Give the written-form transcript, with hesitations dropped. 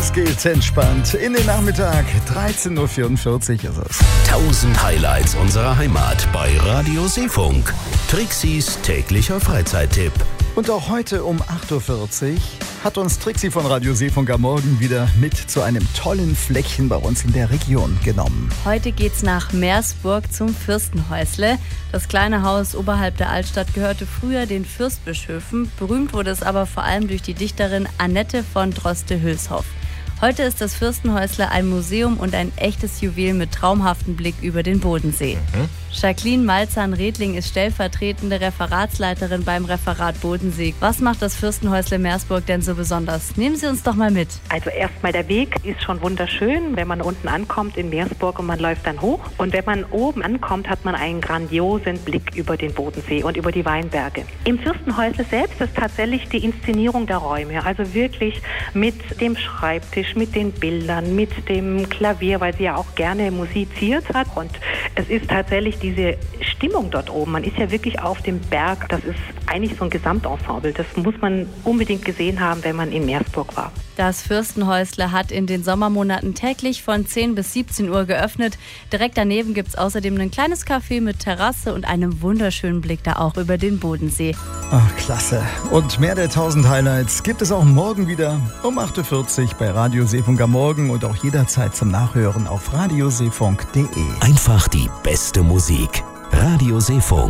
Los geht's entspannt in den Nachmittag. 13.44 Uhr ist es. 1000 Highlights unserer Heimat bei Radio Seefunk. Trixis täglicher Freizeittipp. Und auch heute um 8.40 Uhr hat uns Trixi von Radio Seefunk am Morgen wieder mit zu einem tollen Fleckchen bei uns in der Region genommen. Heute geht's nach Meersburg zum Fürstenhäusle. Das kleine Haus oberhalb der Altstadt gehörte früher den Fürstbischöfen. Berühmt wurde es aber vor allem durch die Dichterin Annette von Droste-Hülshoff. Heute ist das Fürstenhäusle ein Museum und ein echtes Juwel mit traumhaftem Blick über den Bodensee. Jacqueline Malzahn-Redling ist stellvertretende Referatsleiterin beim Referat Bodensee. Was macht das Fürstenhäusle Meersburg denn so besonders? Nehmen Sie uns doch mal mit. Also erstmal der Weg ist schon wunderschön, wenn man unten ankommt in Meersburg und man läuft dann hoch. Und wenn man oben ankommt, hat man einen grandiosen Blick über den Bodensee und über die Weinberge. Im Fürstenhäusle selbst ist tatsächlich die Inszenierung der Räume, also wirklich mit dem Schreibtisch, mit den Bildern, mit dem Klavier, weil sie ja auch gerne musiziert hat. Und es ist tatsächlich diese Stimmung dort oben. Man ist ja wirklich auf dem Berg. Das ist eigentlich so ein Gesamtensemble. Das muss man unbedingt gesehen haben, wenn man in Meersburg war. Das Fürstenhäusle hat in den Sommermonaten täglich von 10 bis 17 Uhr geöffnet. Direkt daneben gibt es außerdem ein kleines Café mit Terrasse und einem wunderschönen Blick da auch über den Bodensee. Ach, klasse. Und mehr der 1000 Highlights gibt es auch morgen wieder um 8.40 Uhr bei Radio Seefunk am Morgen und auch jederzeit zum Nachhören auf radioseefunk.de. Einfach die beste Musik. Radio Seefunk.